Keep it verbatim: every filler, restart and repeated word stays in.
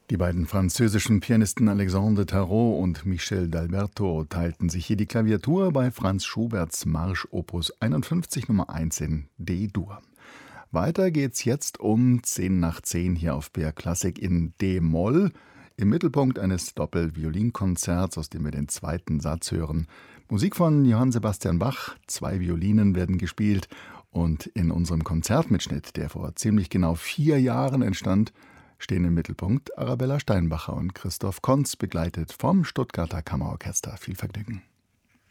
Die beiden französischen Pianisten Alexandre Tarot und Michel d'Alberto teilten sich hier die Klaviatur bei Franz Schuberts Marsch Opus einundfünfzig Nummer eins in D-Dur. Weiter geht's jetzt um zehn nach zehn hier auf B R Klassik in D-Moll. Im Mittelpunkt eines Doppel-Violinkonzerts, aus dem wir den zweiten Satz hören. Musik von Johann Sebastian Bach, zwei Violinen werden gespielt und in unserem Konzertmitschnitt, der vor ziemlich genau vier Jahren entstand, stehen im Mittelpunkt Arabella Steinbacher und Christoph Konz, begleitet vom Stuttgarter Kammerorchester. Viel Vergnügen.